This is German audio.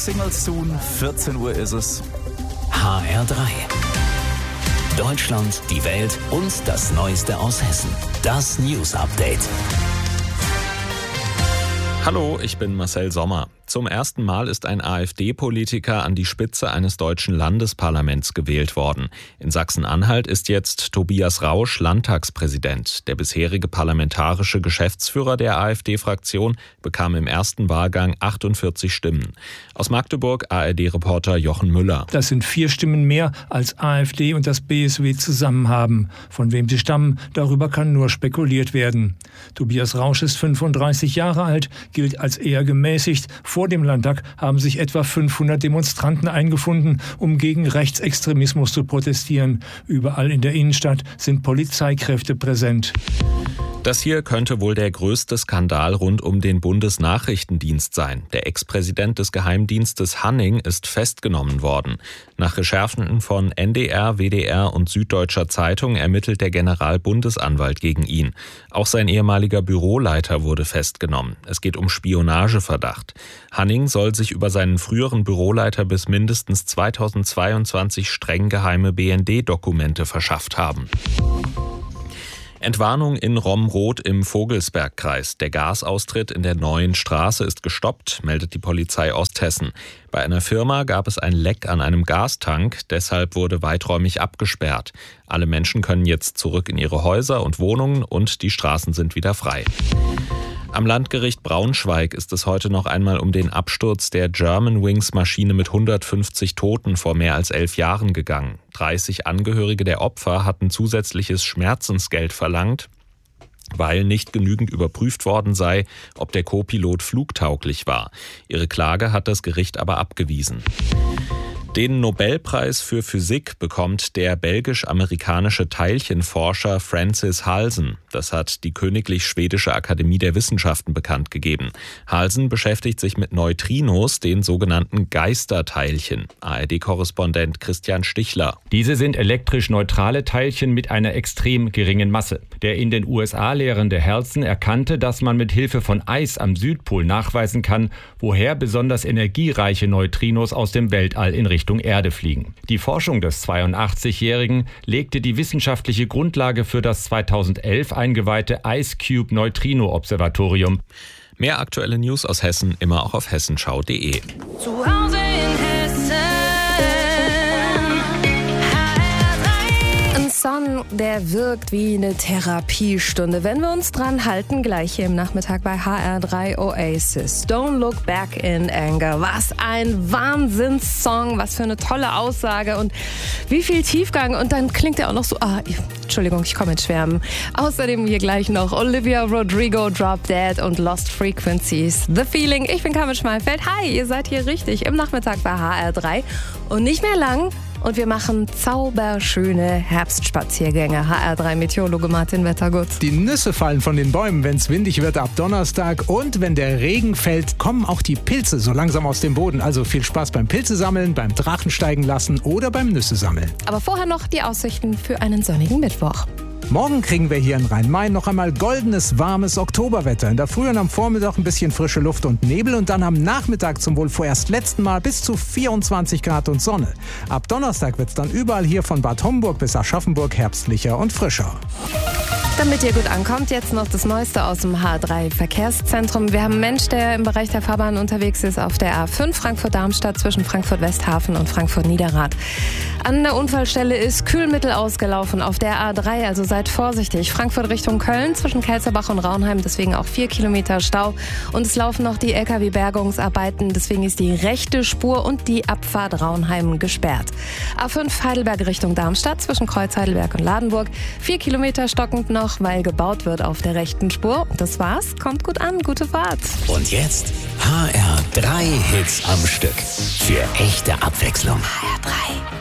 Singles soon. 14 Uhr ist es. HR3. Deutschland, die Welt und das Neueste aus Hessen. Das News Update. Hallo, ich bin Marcel Sommer. Zum ersten Mal ist ein AfD-Politiker an die Spitze eines deutschen Landesparlaments gewählt worden. In Sachsen-Anhalt ist jetzt Tobias Rausch Landtagspräsident. Der bisherige parlamentarische Geschäftsführer der AfD-Fraktion bekam im ersten Wahlgang 48 Stimmen. Aus Magdeburg ARD-Reporter Jochen Müller. Das sind 4 Stimmen mehr, als AfD und das BSW zusammen haben. Von wem sie stammen, darüber kann nur spekuliert werden. Tobias Rausch ist 35 Jahre alt, gilt als eher gemäßigt. Vor dem Landtag haben sich etwa 500 Demonstranten eingefunden, um gegen Rechtsextremismus zu protestieren. Überall in der Innenstadt sind Polizeikräfte präsent. Das hier könnte wohl der größte Skandal rund um den Bundesnachrichtendienst sein. Der Ex-Präsident des Geheimdienstes Hanning ist festgenommen worden. Nach Recherchen von NDR, WDR und Süddeutscher Zeitung ermittelt der Generalbundesanwalt gegen ihn. Auch sein ehemaliger Büroleiter wurde festgenommen. Es geht um Spionageverdacht. Hanning soll sich über seinen früheren Büroleiter bis mindestens 2022 streng geheime BND-Dokumente verschafft haben. Entwarnung in Romrod im Vogelsbergkreis. Der Gasaustritt in der neuen Straße ist gestoppt, meldet die Polizei Osthessen. Bei einer Firma gab es ein Leck an einem Gastank, deshalb wurde weiträumig abgesperrt. Alle Menschen können jetzt zurück in ihre Häuser und Wohnungen und die Straßen sind wieder frei. Am Landgericht Braunschweig ist es heute noch einmal um den Absturz der Germanwings-Maschine mit 150 Toten vor mehr als 11 Jahren gegangen. 30 Angehörige der Opfer hatten zusätzliches Schmerzensgeld verlangt, weil nicht genügend überprüft worden sei, ob der Co-Pilot flugtauglich war. Ihre Klage hat das Gericht aber abgewiesen. Den Nobelpreis für Physik bekommt der belgisch-amerikanische Teilchenforscher Francis Halsen. Das hat die Königlich Schwedische Akademie der Wissenschaften bekannt gegeben. Halsen beschäftigt sich mit Neutrinos, den sogenannten Geisterteilchen. ARD-Korrespondent Christian Stichler. Diese sind elektrisch neutrale Teilchen mit einer extrem geringen Masse. Der in den USA lehrende Halsen erkannte, dass man mit Hilfe von Eis am Südpol nachweisen kann, woher besonders energiereiche Neutrinos aus dem Weltall in Richtung Erde fliegen. Die Forschung des 82-Jährigen legte die wissenschaftliche Grundlage für das 2011 eingeweihte IceCube Neutrino Observatorium. Mehr aktuelle News aus Hessen immer auch auf hessenschau.de. Zu Hause in Hessen. Ein Song, der wirkt wie eine Therapiestunde. Wenn wir uns dran halten, gleich hier im Nachmittag bei HR3 Oasis. Don't Look Back in Anger. Was ein Wahnsinnssong, was für eine tolle Aussage und wie viel Tiefgang. Und dann klingt er auch noch so, Entschuldigung, ich komme ins Schwärmen. Außerdem hier gleich noch Olivia Rodrigo, Drop Dead und Lost Frequencies. The Feeling. Ich bin Carmen Schmalfeld. Hi, ihr seid hier richtig im Nachmittag bei HR3. Und nicht mehr lang. Und wir machen zauberschöne Herbstspaziergänge. HR3-Meteorologe Martin Wettergut. Die Nüsse fallen von den Bäumen, wenn es windig wird ab Donnerstag. Und wenn der Regen fällt, kommen auch die Pilze so langsam aus dem Boden. Also viel Spaß beim Pilze sammeln, beim Drachen steigen lassen oder beim Nüsse sammeln. Aber vorher noch die Aussichten für einen sonnigen Mittwoch. Morgen kriegen wir hier in Rhein-Main noch einmal goldenes, warmes Oktoberwetter. In der Früh und am Vormittag ein bisschen frische Luft und Nebel und dann am Nachmittag zum wohl vorerst letzten Mal bis zu 24 Grad und Sonne. Ab Donnerstag wird es dann überall hier von Bad Homburg bis Aschaffenburg herbstlicher und frischer. Damit ihr gut ankommt, jetzt noch das Neueste aus dem H3-Verkehrszentrum. Wir haben einen Mensch, der im Bereich der Fahrbahn unterwegs ist, auf der A5 Frankfurt-Darmstadt zwischen Frankfurt-Westhafen und Frankfurt-Niederrad. An der Unfallstelle ist Kühlmittel ausgelaufen auf der A3, also seid vorsichtig. Frankfurt Richtung Köln zwischen Kelzerbach und Raunheim, deswegen auch 4 Kilometer Stau. Und es laufen noch die LKW-Bergungsarbeiten, deswegen ist die rechte Spur und die Abfahrt Raunheim gesperrt. A5 Heidelberg Richtung Darmstadt zwischen Kreuz Heidelberg und Ladenburg. 4 Kilometer stockend noch, weil gebaut wird auf der rechten Spur. Und das war's. Kommt gut an. Gute Fahrt. Und jetzt HR3 Hits am Stück. Für echte Abwechslung. HR3.